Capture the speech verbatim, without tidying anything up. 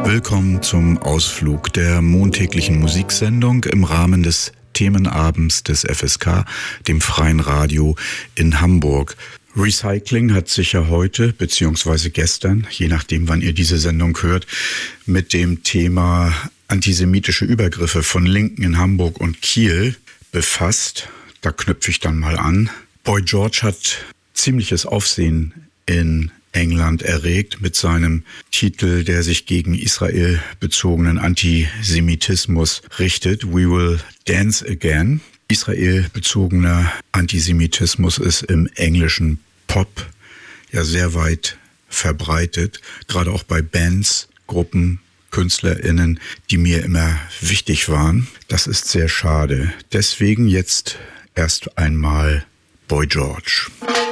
Willkommen zum Ausflug der montäglichen Musiksendung im Rahmen des Themenabends des F S K, dem Freien Radio in Hamburg. Recycling hat sich ja heute bzw. gestern, je nachdem wann ihr diese Sendung hört, mit dem Thema antisemitische Übergriffe von Linken in Hamburg und Kiel befasst. Da knüpfe ich dann mal an. Boy George hat ziemliches Aufsehen in England erregt mit seinem Titel, der sich gegen Israel bezogenen Antisemitismus richtet. We will dance again. Israel bezogener Antisemitismus ist im englischen Pop ja sehr weit verbreitet, gerade auch bei Bands, Gruppen, KünstlerInnen, die mir immer wichtig waren. Das ist sehr schade. Deswegen jetzt erst einmal Boy George.